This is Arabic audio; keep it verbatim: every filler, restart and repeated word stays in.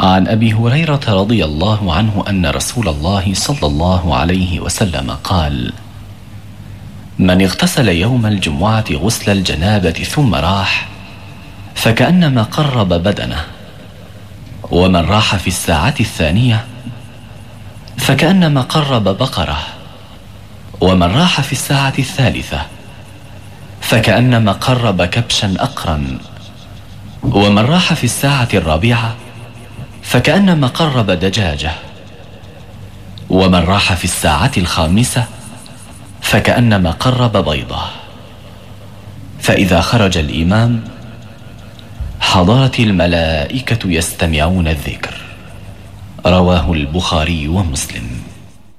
عن أبي هريرة رضي الله عنه أن رسول الله صلى الله عليه وسلم قال: من اغتسل يوم الجمعة غسل الجنابة ثم راح فكأنما قرب بدنه، ومن راح في الساعة الثانية فكأنما قرب بقرة، ومن راح في الساعة الثالثة فكأنما قرب كبشا أقرا، ومن راح في الساعة الرابعة فكأنما قرب دجاجة، ومن راح في الساعة الخامسة فكأنما قرب بيضة. فإذا خرج الإمام حضرت الملائكة يستمعون الذكر. رواه البخاري ومسلم.